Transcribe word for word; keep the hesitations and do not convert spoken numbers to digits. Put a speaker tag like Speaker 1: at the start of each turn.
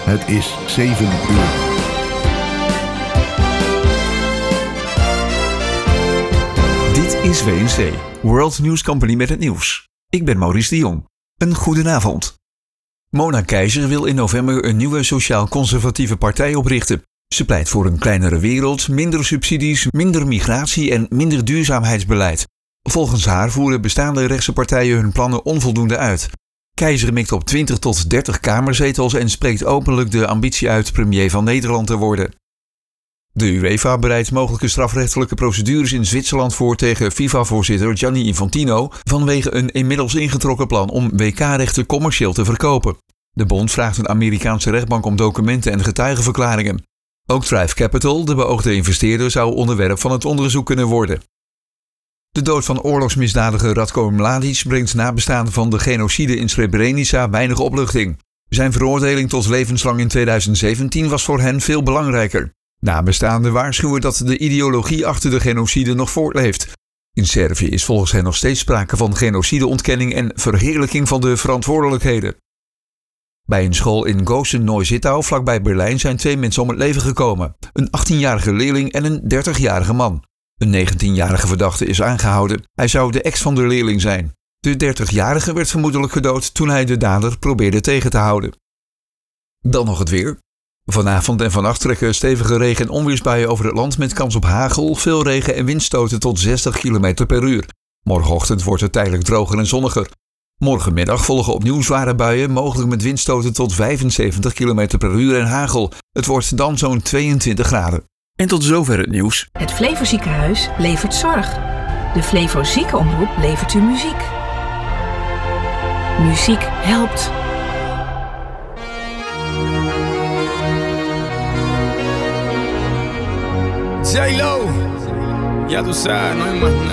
Speaker 1: Het is zeven uur.
Speaker 2: Dit is W N C, World News Company met het nieuws. Ik ben Maurice de Jong. Een goedenavond. Mona Keijzer wil in november een nieuwe sociaal-conservatieve partij oprichten. Ze pleit voor een kleinere wereld, minder subsidies, minder migratie en minder duurzaamheidsbeleid. Volgens haar voeren bestaande rechtse partijen hun plannen onvoldoende uit. Keijzer mikt op twintig tot dertig kamerzetels en spreekt openlijk de ambitie uit premier van Nederland te worden. De UEFA bereidt mogelijke strafrechtelijke procedures in Zwitserland voor tegen FIFA-voorzitter Gianni Infantino vanwege een inmiddels ingetrokken plan om W K-rechten commercieel te verkopen. De bond vraagt een Amerikaanse rechtbank om documenten en getuigenverklaringen. Ook Thrive Capital, de beoogde investeerder, zou onderwerp van het onderzoek kunnen worden. De dood van oorlogsmisdadiger Ratko Mladic brengt nabestaanden van de genocide in Srebrenica weinig opluchting. Zijn veroordeling tot levenslang in tweeduizend zeventien was voor hen veel belangrijker. Nabestaanden waarschuwen dat de ideologie achter de genocide nog voortleeft. In Servië is volgens hen nog steeds sprake van genocideontkenning en verheerlijking van de verantwoordelijkheden. Bij een school in Gosen-Neusittau vlakbij Berlijn zijn twee mensen om het leven gekomen. Een achttienjarige leerling en een dertigjarige man. Een negentienjarige verdachte is aangehouden. Hij zou de ex van de leerling zijn. De dertigjarige werd vermoedelijk gedood toen hij de dader probeerde tegen te houden. Dan nog het weer. Vanavond en vannacht trekken stevige regen- en onweersbuien over het land met kans op hagel, veel regen en windstoten tot zestig kilometer per uur. Morgenochtend wordt het tijdelijk droger en zonniger. Morgenmiddag volgen opnieuw zware buien, mogelijk met windstoten tot vijfenzeventig kilometer per uur en hagel. Het wordt dan zo'n tweeëntwintig graden. En tot zover het nieuws.
Speaker 3: Het Flevo Ziekenhuis levert zorg. De Flevo Ziekenomroep levert u muziek. Muziek helpt.
Speaker 4: J-Lo, ya tú sabes, no hay más nada.